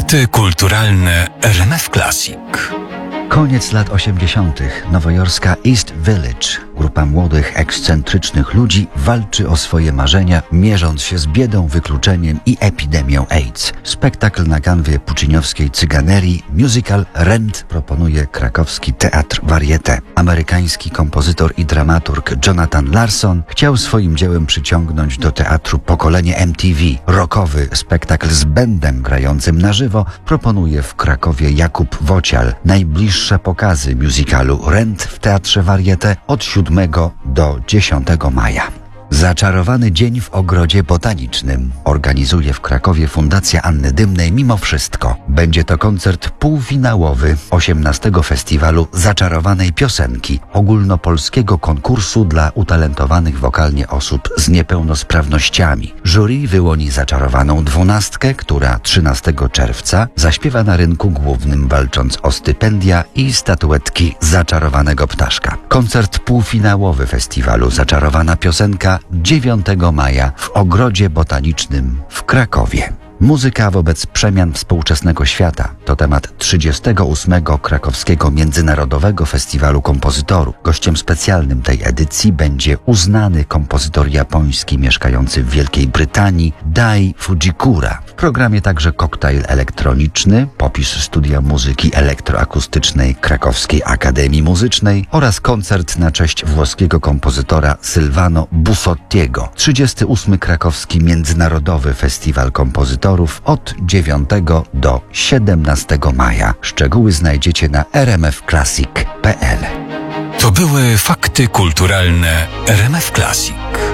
Fakty kulturalne RMF Classic. Koniec lat 80. Nowojorska East Village. Grupa młodych, ekscentrycznych ludzi walczy o swoje marzenia, mierząc się z biedą, wykluczeniem i epidemią AIDS. Spektakl na kanwie pucciniowskiej cyganerii, musical Rent proponuje krakowski Teatr Varieté. Amerykański kompozytor i dramaturg Jonathan Larson chciał swoim dziełem przyciągnąć do teatru pokolenie MTV. Rockowy spektakl z bandem grającym na żywo proponuje w Krakowie Jakub Wocial. Najbliższe pokazy musicalu Rent w Teatrze Varieté od 7 do 10 maja. Zaczarowany dzień w ogrodzie botanicznym organizuje w Krakowie Fundacja Anny Dymnej Mimo Wszystko. Będzie to koncert półfinałowy 18. Festiwalu Zaczarowanej Piosenki, ogólnopolskiego konkursu dla utalentowanych wokalnie osób z niepełnosprawnościami. Jury wyłoni zaczarowaną 12, która 13 czerwca zaśpiewa na rynku głównym, walcząc o stypendia i statuetki zaczarowanego ptaszka. Koncert półfinałowy festiwalu Zaczarowana Piosenka 9 maja w Ogrodzie Botanicznym w Krakowie. Muzyka wobec przemian współczesnego świata to temat 38. Krakowskiego Międzynarodowego Festiwalu Kompozytorów. Gościem specjalnym tej edycji będzie uznany kompozytor japoński mieszkający w Wielkiej Brytanii Dai Fujikura. W programie także koktajl elektroniczny, popis studia muzyki elektroakustycznej Krakowskiej Akademii Muzycznej oraz koncert na cześć włoskiego kompozytora Silvano Busottiego. 38. Krakowski Międzynarodowy Festiwal Kompozytorów od 9 do 17 maja. Szczegóły znajdziecie na rmfclassic.pl. To były fakty kulturalne RMF Classic.